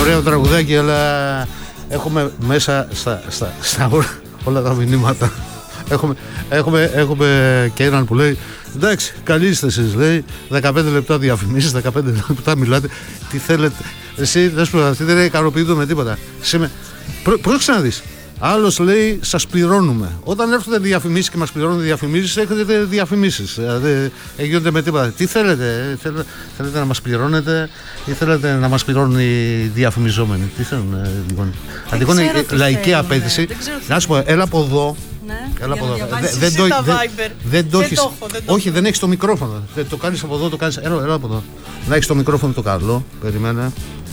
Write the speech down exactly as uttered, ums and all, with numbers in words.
ωραίο τραγουδάκι, αλλά έχουμε μέσα στα, στα, στα όλα τα μηνύματα. Έχουμε, έχουμε, έχουμε και έναν που λέει: εντάξει, καλοί είστε εσείς, λέει. δεκαπέντε λεπτά διαφημίσεις, δεκαπέντε λεπτά μιλάτε. Τι θέλετε. Εσύ δεν σου αυτή δεν ικανοποιείται με τίποτα. Πρόσεξε να δεις. Άλλος λέει: σας πληρώνουμε. Όταν έρχονται διαφημίσεις και μας πληρώνουν διαφημίσεις, έχετε διαφημίσεις. Δηλαδή, γίνονται με τίποτα. Τι θέλετε, θέλετε, θέλετε να μας πληρώνετε ή θέλετε να μας πληρώνουν οι διαφημιζόμενοι. Τι θέλουν, λοιπόν. Αντίγον λαϊκή απέτηση. Να σου πω, έλα από εδώ. Ναι, έλα από εδώ. Δεν το δεν το έχεις. Όχι, δεν έχεις το μικρόφωνο. Δεν το κάνεις από εδώ, το κάνεις. Έλα, έλα από εδώ. Να έχεις το μικρόφωνο το καλό. Περιμένε.